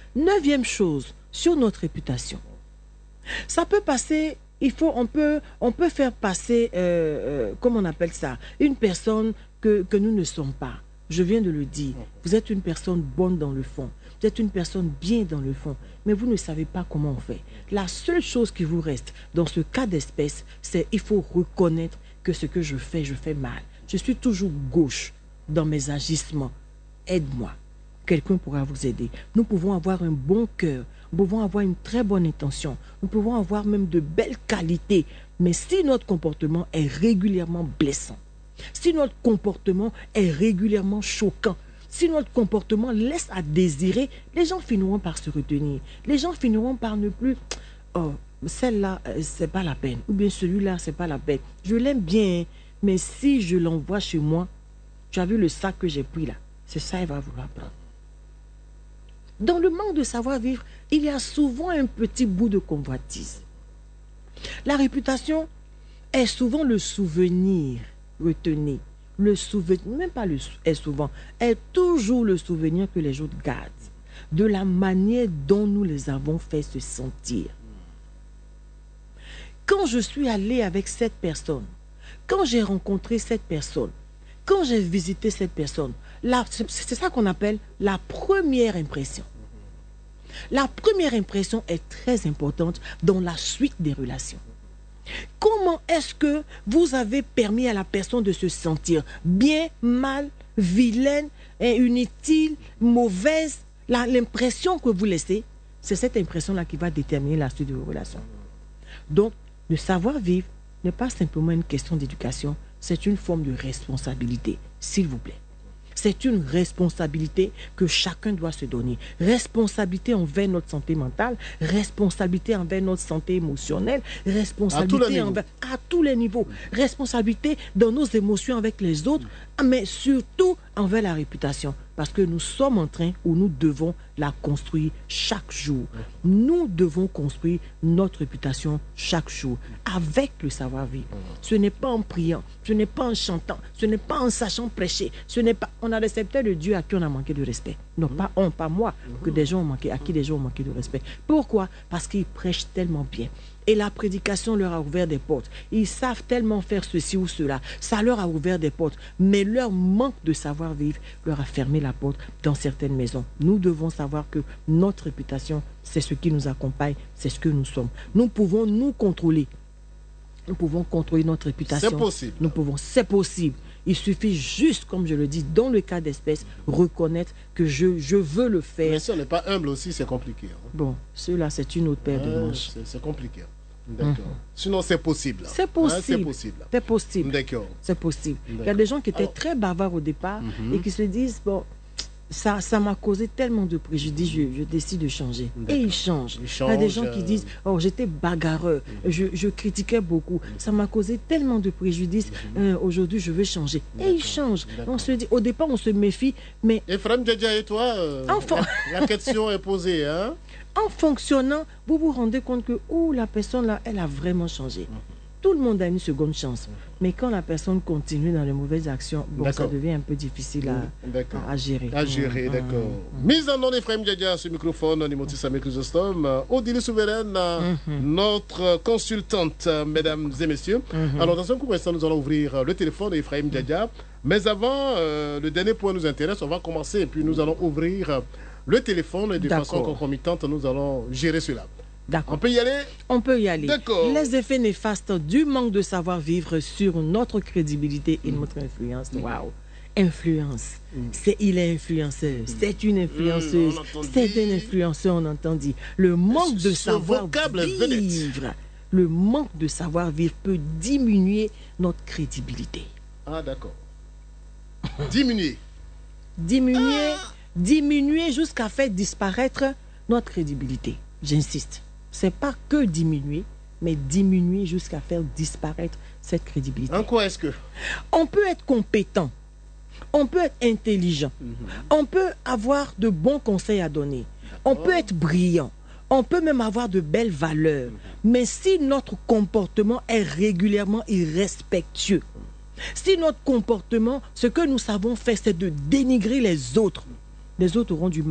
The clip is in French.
Neuvième chose, sur notre réputation. Ça peut passer, on peut faire passer, comment on appelle ça, une personne que nous ne sommes pas. Je viens de le dire, vous êtes une personne bonne dans le fond, vous êtes une personne bien dans le fond, mais vous ne savez pas comment on fait. La seule chose qui vous reste dans ce cas d'espèce, c'est il faut reconnaître que ce que je fais mal. Je suis toujours gauche dans mes agissements. Aide-moi. Quelqu'un pourra vous aider. Nous pouvons avoir un bon cœur, nous pouvons avoir une très bonne intention, nous pouvons avoir même de belles qualités, mais si notre comportement est régulièrement blessant, si notre comportement est régulièrement choquant, si notre comportement laisse à désirer, les gens finiront par se retenir. Les gens finiront par ne plus... Oh, celle-là, c'est pas la peine. Ou bien celui-là, c'est pas la peine. Je l'aime bien, mais si je l'envoie chez moi, tu as vu le sac que j'ai pris là, c'est ça, il va vouloir prendre. Dans le manque de savoir-vivre, il y a souvent un petit bout de convoitise. La réputation est souvent le souvenir retenu. Le souvenir, même pas est souvent, est toujours le souvenir que les autres gardent de la manière dont nous les avons fait se sentir. Quand je suis allé avec cette personne, quand j'ai rencontré cette personne, quand j'ai visité cette personne, c'est ça qu'on appelle la première impression. La première impression est très importante dans la suite des relations. Comment est-ce que vous avez permis à la personne de se sentir bien, mal, vilaine, inutile, mauvaise? L'impression que vous laissez, c'est cette impression-là qui va déterminer la suite de vos relations. Donc, le savoir-vivre n'est pas simplement une question d'éducation, c'est une forme de responsabilité, s'il vous plaît. C'est une responsabilité que chacun doit se donner. Responsabilité envers notre santé mentale, responsabilité envers notre santé émotionnelle, responsabilité à tous les niveaux. Responsabilité dans nos émotions avec les autres, mais surtout envers la réputation. Parce que nous sommes en train, ou nous devons la construire chaque jour. Nous devons construire notre réputation chaque jour, avec le savoir-vivre. Ce n'est pas en priant, ce n'est pas en chantant, ce n'est pas en sachant prêcher, ce n'est pas... On a des serviteurs de Dieu à qui on a manqué de respect. Non, pas on, pas moi, que des gens ont manqué, à qui des gens ont manqué de respect. Pourquoi? Parce qu'ils prêchent tellement bien. Et la prédication leur a ouvert des portes. Ils savent tellement faire ceci ou cela. Ça leur a ouvert des portes. Mais leur manque de savoir-vivre leur a fermé la porte dans certaines maisons. Nous devons savoir que notre réputation, c'est ce qui nous accompagne, c'est ce que nous sommes. Nous pouvons nous contrôler. Nous pouvons contrôler notre réputation. C'est possible. C'est possible. Il suffit juste, comme je le dis, dans le cas d'espèce, reconnaître que je veux le faire. Mais si on n'est pas humble aussi, c'est compliqué. Bon, cela, c'est une autre paire de manches. C'est compliqué. D'accord. Sinon, c'est possible. C'est possible. C'est possible. C'est possible. D'accord. C'est possible. Il y a des gens qui étaient très bavards au départ et qui se disent, bon, ça m'a causé tellement de préjudice, je décide de changer. Et ils changent. Il y a des gens qui disent, oh, j'étais bagarreur, je critiquais beaucoup, ça m'a causé tellement de préjudice, aujourd'hui je veux changer. Et ils changent. On se dit, au départ on se méfie, mais... Ephraim Djadja et toi, la question est posée, hein? En fonctionnant, vous vous rendez compte que la personne là, elle a vraiment changé. Tout le monde a une seconde chance. Mais quand la personne continue dans les mauvaises actions, bon, ça devient un peu difficile à gérer. À gérer, d'accord. Mise en nom d'Ephraim Djadja sur le microphone, Nimoti Samé Chrysostome, Odile Souveraine, notre consultante, mesdames et messieurs. Alors, dans un court instant, nous allons ouvrir le téléphone d'Ephraim Djadja. Mais avant, le dernier point nous intéresse, on va commencer et puis nous allons ouvrir le téléphone et de façon concomitante, nous allons gérer cela. D'accord. On peut y aller? On peut y aller. D'accord. Les effets néfastes du manque de savoir-vivre sur notre crédibilité et notre influence. Waouh! Influence. Il est influenceur. C'est une influenceuse. C'est un influenceur, on entend dire. Le manque de savoir-vivre. Le manque de savoir-vivre peut diminuer notre crédibilité. Ah, d'accord. Diminuer. Diminuer jusqu'à faire disparaître notre crédibilité. J'insiste. C'est pas que diminuer, mais diminuer jusqu'à faire disparaître cette crédibilité. En quoi est-ce que? On peut être compétent, on peut être intelligent, on peut avoir de bons conseils à donner, on peut être brillant, on peut même avoir de belles valeurs. Mais si notre comportement est régulièrement irrespectueux, si notre comportement, ce que nous savons faire, c'est de dénigrer les autres auront du mal.